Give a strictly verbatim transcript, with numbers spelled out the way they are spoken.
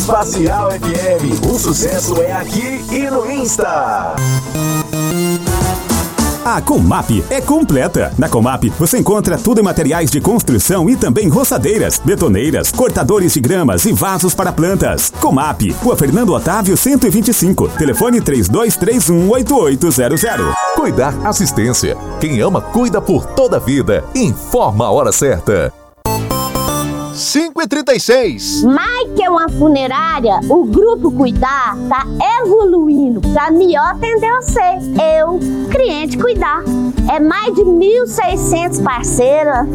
Facial F M, o sucesso é aqui e no Insta. A Comap é completa. Na Comap você encontra tudo em materiais de construção e também roçadeiras, betoneiras, cortadores de gramas e vasos para plantas. Comap, Rua Fernando Otávio cento e vinte e cinco, telefone três dois três um, oito oito zero zero. Cuidar Assistência. Quem ama, cuida por toda a vida. Informa a hora certa. cinco e trinta e seis. Mais que uma funerária, o Grupo Cuidar tá evoluindo para melhor atender você, eu, cliente Cuidar. É mais de mil e seiscentos parceiras